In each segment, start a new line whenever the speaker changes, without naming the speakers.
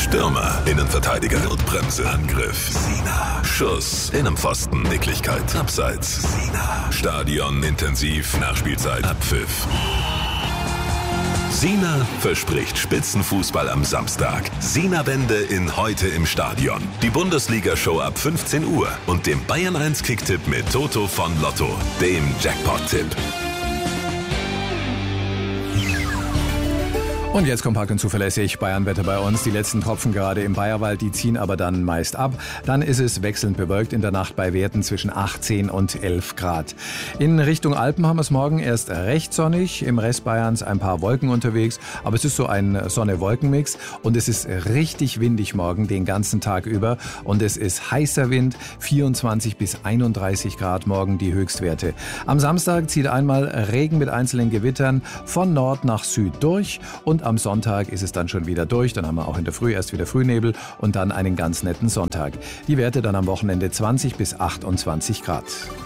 Stürmer, Innenverteidiger, Notbremse, Angriff, Sina, Schuss, Innenpfosten, Nicklichkeit, Abseits, Sina, Stadion, intensiv, Nachspielzeit, Abpfiff. Sina verspricht Spitzenfußball am Samstag. Sina-Wende in Heute im Stadion. Die Bundesliga-Show ab 15 Uhr und dem Bayern 1 Kicktipp mit Toto von Lotto, dem Jackpot-Tipp.
Und jetzt kompakt und zuverlässig Bayernwetter bei uns. Die letzten Tropfen gerade im Bayerwald, die ziehen aber dann meist ab. Dann ist es wechselnd bewölkt in der Nacht bei Werten zwischen 18 und 11 Grad. In Richtung Alpen haben wir es morgen erst recht sonnig. Im Rest Bayerns ein paar Wolken unterwegs. Aber es ist so ein Sonne-Wolken-Mix. Und es ist richtig windig morgen den ganzen Tag über. Und es ist heißer Wind, 24 bis 31 Grad morgen die Höchstwerte. Am Samstag zieht einmal Regen mit einzelnen Gewittern von Nord nach Süd durch. Und am Sonntag ist es dann schon wieder durch. Dann haben wir auch in der Früh erst wieder Frühnebel und dann einen ganz netten Sonntag. Die Werte dann am Wochenende 20 bis 28 Grad.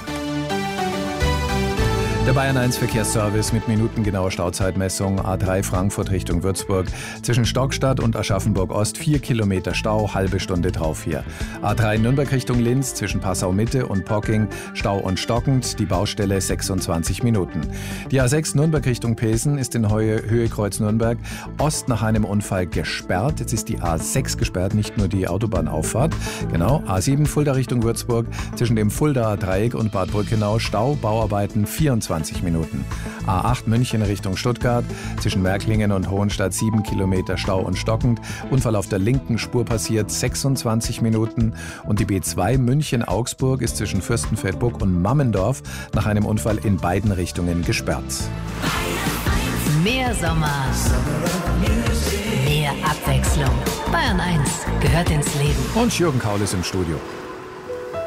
Der Bayern 1 Verkehrsservice mit minutengenauer Stauzeitmessung. A3 Frankfurt Richtung Würzburg. Zwischen Stockstadt und Aschaffenburg Ost 4 Kilometer Stau, halbe Stunde drauf hier. A3 Nürnberg Richtung Linz zwischen Passau Mitte und Pocking Stau und stockend. Die Baustelle 26 Minuten. Die A6 Nürnberg Richtung Pesen ist in Höhe Kreuz Nürnberg Ost nach einem Unfall gesperrt. Jetzt ist die A6 gesperrt, nicht nur die Autobahnauffahrt. Genau, A7 Fulda Richtung Würzburg zwischen dem Fuldaer Dreieck und Bad Brückenau Stau, Bauarbeiten 24 Minuten. A8 München Richtung Stuttgart, zwischen Märklingen und Hohenstadt 7 Kilometer Stau und stockend. Unfall auf der linken Spur passiert 26 Minuten. Und die B2 München-Augsburg ist zwischen Fürstenfeldbruck und Mammendorf nach einem Unfall in beiden Richtungen gesperrt.
Mehr Sommer, mehr Abwechslung. Bayern 1 gehört ins Leben.
Und Jürgen Kaul ist im Studio.